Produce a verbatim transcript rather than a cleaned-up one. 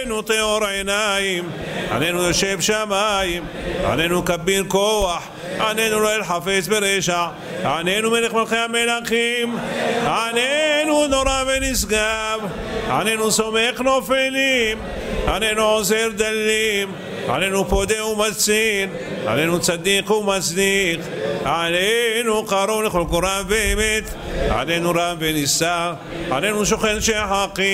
עננו טהור עיניים, עננו יושב שמיים, עננו כביר כוח, עננו לא אל חפץ ברשע, עננו מלך מלכי המלכים, עננו נורא ונשגב, עננו סומך נופלים, עננו עוזר דלים, עננו פודה ומציל, עננו צדיק ומצדיק, עננו קרוב לכל קורב באמת, עננו רב ונישא, עננו שוכן שחקים,